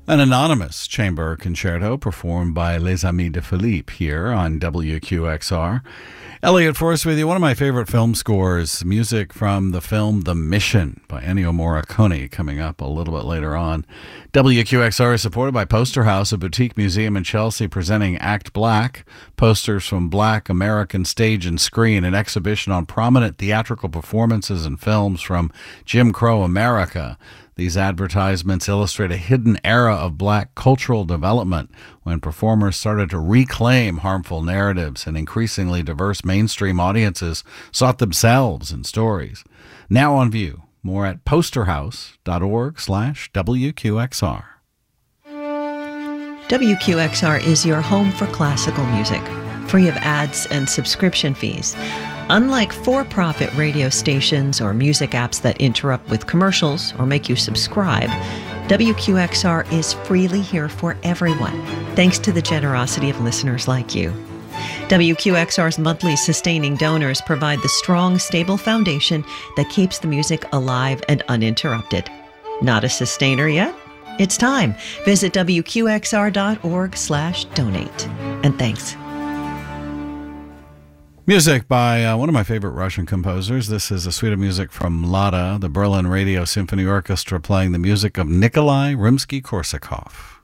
An anonymous chamber concerto performed by Les Amis de Philippe here on WQXR. Elliot Forrest with you. One of my favorite film scores, music from the film The Mission by Ennio Morricone, coming up a little bit later on. WQXR is supported by Poster House, a boutique museum in Chelsea presenting Act Black, posters from Black American stage and screen, an exhibition on prominent theatrical performances and films from Jim Crow America. These advertisements illustrate a hidden era of black cultural development when performers started to reclaim harmful narratives and increasingly diverse mainstream audiences sought themselves in stories. Now on view. More at posterhouse.org/WQXR. WQXR is your home for classical music, free of ads and subscription fees. Unlike for-profit radio stations or music apps that interrupt with commercials or make you subscribe, WQXR is freely here for everyone, thanks to the generosity of listeners like you. WQXR's monthly sustaining donors provide the strong, stable foundation that keeps the music alive and uninterrupted. Not a sustainer yet? It's time. Visit WQXR.org/donate. And thanks. Music by one of my favorite Russian composers. This is a suite of music from Lada, the Berlin Radio Symphony Orchestra, playing the music of Nikolai Rimsky-Korsakov.